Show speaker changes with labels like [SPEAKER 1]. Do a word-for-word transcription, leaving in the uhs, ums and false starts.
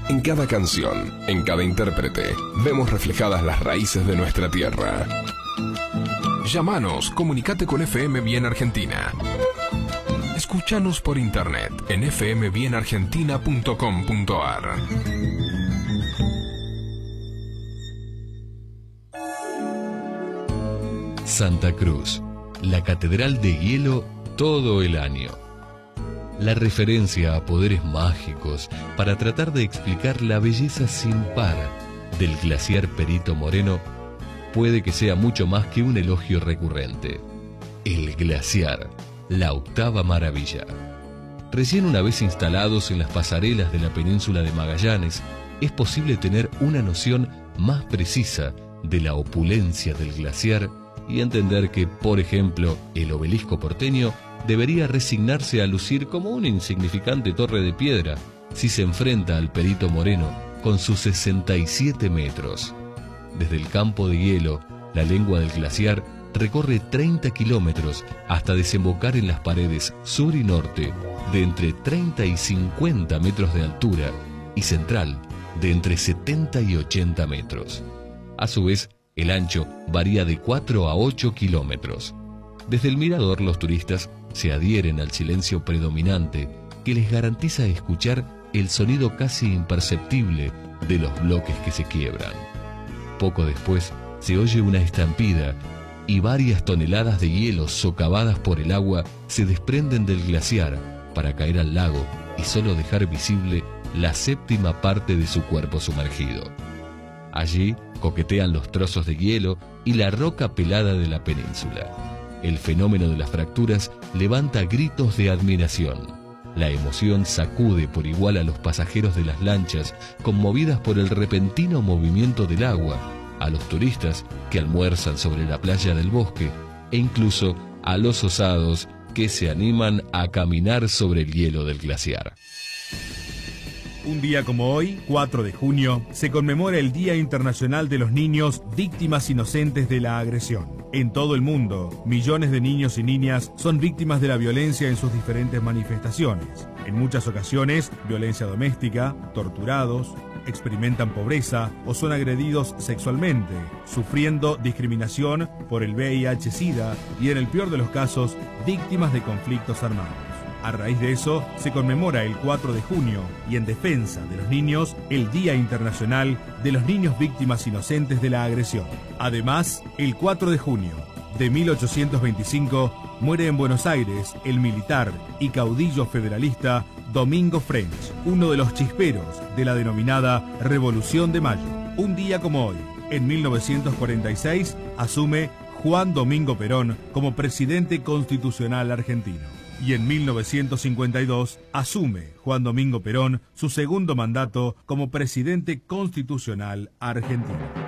[SPEAKER 1] En cada canción, en cada intérprete, vemos reflejadas las raíces de nuestra tierra. Llámanos, comunicate con F M Bien Argentina. Escúchanos por internet en f m bien argentina punto com punto a r.
[SPEAKER 2] Santa Cruz, la catedral de hielo todo el año. La referencia a poderes mágicos para tratar de explicar la belleza sin par del glaciar Perito Moreno puede que sea mucho más que un elogio recurrente. El glaciar, la octava maravilla. Recién una vez instalados en las pasarelas de la península de Magallanes, es posible tener una noción más precisa de la opulencia del glaciar y entender que, por ejemplo, el obelisco porteño debería resignarse a lucir como una insignificante torre de piedra si se enfrenta al Perito Moreno con sus sesenta y siete metros. Desde el campo de hielo, la lengua del glaciar recorre treinta kilómetros hasta desembocar en las paredes sur y norte de entre treinta y cincuenta metros de altura y central de entre setenta y ochenta metros. A su vez, el ancho varía de cuatro a ocho kilómetros. Desde el mirador, los turistas se adhieren al silencio predominante que les garantiza escuchar el sonido casi imperceptible de los bloques que se quiebran. Poco después se oye una estampida y varias toneladas de hielo socavadas por el agua se desprenden del glaciar para caer al lago y solo dejar visible la séptima parte de su cuerpo sumergido. Allí coquetean los trozos de hielo y la roca pelada de la península. El fenómeno de las fracturas levanta gritos de admiración. La emoción sacude por igual a los pasajeros de las lanchas, conmovidas por el repentino movimiento del agua, a los turistas que almuerzan sobre la playa del bosque e incluso a los osados que se animan a caminar sobre el hielo del glaciar.
[SPEAKER 3] Un día como hoy, cuatro de junio, se conmemora el Día Internacional de los Niños Víctimas Inocentes de la Agresión. En todo el mundo, millones de niños y niñas son víctimas de la violencia en sus diferentes manifestaciones. En muchas ocasiones, violencia doméstica, torturados, experimentan pobreza o son agredidos sexualmente, sufriendo discriminación por el V I H SIDA y, en el peor de los casos, víctimas de conflictos armados. A raíz de eso, se conmemora el cuatro de junio y, en defensa de los niños, el Día Internacional de los Niños Víctimas Inocentes de la Agresión. Además, el cuatro de junio de mil ochocientos veinticinco muere en Buenos Aires el militar y caudillo federalista Domingo French, uno de los chisperos de la denominada Revolución de Mayo. Un día como hoy, en mil novecientos cuarenta y seis, asume Juan Domingo Perón como presidente constitucional argentino. Y en mil novecientos cincuenta y dos asume Juan Domingo Perón su segundo mandato como presidente constitucional argentino.